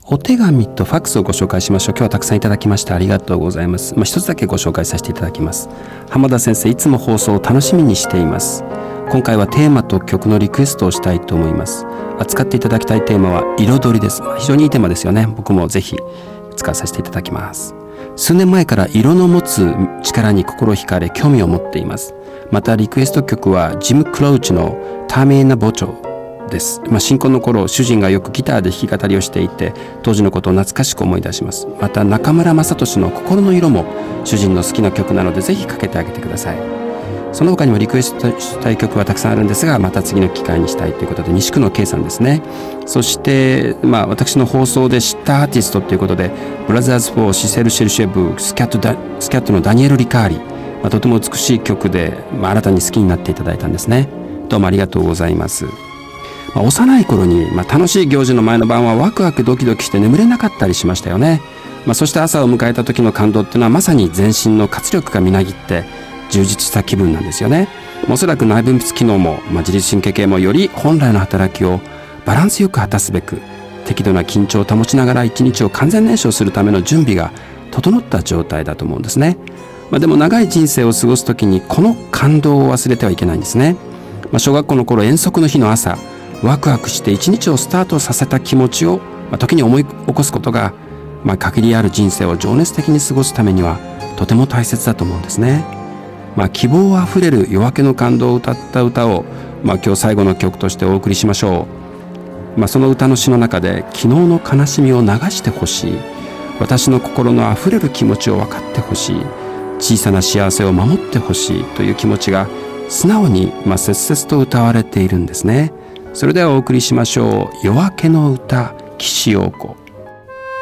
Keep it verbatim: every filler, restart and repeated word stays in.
お手紙とファックスをご紹介しましょう。今日はたくさんいただきましてありがとうございます。まあ、一つだけご紹介させていただきます。浜田先生、いつも放送を楽しみにしています。今回はテーマと曲のリクエストをしたいと思います。扱っていただきたいテーマは彩りです。まあ、非常にいいテーマですよね。僕もぜひ使わさせていただきます。数年前から色の持つ力に心惹かれ興味を持っています。またリクエスト曲はジム・クロウチのターメーナ・ボチョです。まあ、新婚の頃、主人がよくギターで弾き語りをしていて、当時のことを懐かしく思い出します。また中村雅俊の心の色も主人の好きな曲なので、ぜひかけてあげてください。その他にもリクエストしたい曲はたくさんあるんですが、また次の機会にしたいということで、西区の K さんですね。そして、まあ、私の放送で知ったアーティストということで、ブラザーズ・フォー・シセル・シェルシェブ、スキャットダ、スキャットのダニエル・リカーリ、まあ、とても美しい曲で、まあ、新たに好きになっていただいたんですね。どうもありがとうございます。まあ、幼い頃に、まあ、楽しい行事の前の晩はワクワクドキドキして眠れなかったりしましたよね。まあ、そして朝を迎えた時の感動っていうのは、まさに全身の活力がみなぎって充実した気分なんですよね。おそらく内分泌機能も、まあ、自律神経系もより本来の働きをバランスよく果たすべく、適度な緊張を保ちながら一日を完全燃焼するための準備が整った状態だと思うんですね。まあ、でも長い人生を過ごす時にこの感動を忘れてはいけないんですね。まあ、小学校の頃、遠足の日の朝、ワクワクして一日をスタートさせた気持ちを、まあ、時に思い起こすことが、まあ、限りある人生を情熱的に過ごすためにはとても大切だと思うんですね。まあ、希望あふれる夜明けの感動を歌った歌を、まあ、今日最後の曲としてお送りしましょう。まあ、その歌の詩の中で、昨日の悲しみを流してほしい、私の心のあふれる気持ちを分かってほしい、小さな幸せを守ってほしいという気持ちが素直に、まあ、切々と歌われているんですね。それではお送りしましょう。夜明けの歌、岸陽子。